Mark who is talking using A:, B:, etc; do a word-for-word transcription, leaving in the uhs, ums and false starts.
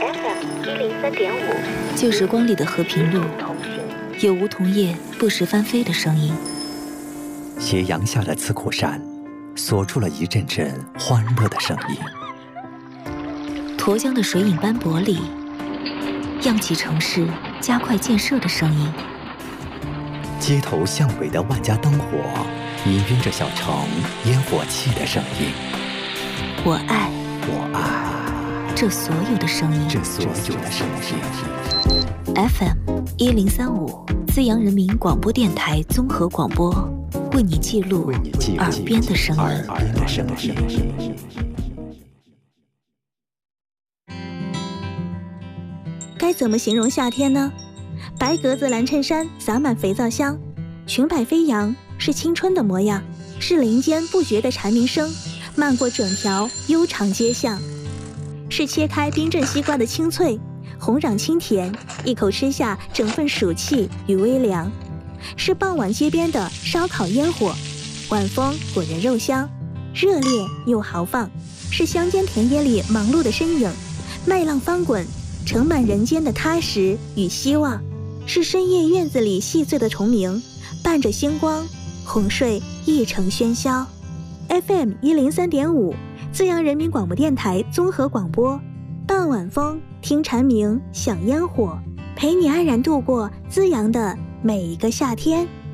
A: F M 一零三点五，
B: 旧时光里的和平路，有梧桐叶不时翻飞的声音。
C: 斜阳下的刺库山，锁住了一阵阵欢乐的声音。
B: 沱江的水影斑驳里，漾起城市加快建设的声音。
C: 街头巷尾的万家灯火，氤氲着小城烟火气的声音。
B: 我爱，
C: 我爱
B: 这所有的声音，
C: 这所有的声音。
B: F M 一零三五，资阳人民广播电台综合广播，为你记录耳边的声音。
C: 耳边的声音。
D: 该怎么形容夏天呢？白格子蓝衬衫洒满肥皂香，裙摆飞扬，是青春的模样，是林间不绝的蝉鸣声，漫过整条悠长街巷，是切开冰镇西瓜的清脆，红壤清甜，一口吃下整份暑气与微凉，是傍晚街边的烧烤烟火，晚风裹人肉香，热烈又豪放，是乡间田野里忙碌的身影，麦浪翻滚，盛满人间的踏实与希望，是深夜院子里细碎的虫鸣，伴着星光哄睡一城喧嚣。 F M 一零三点五，资阳人民广播电台综合广播，傍晚风，听蝉鸣，享烟火，陪你安然度过资阳的每一个夏天。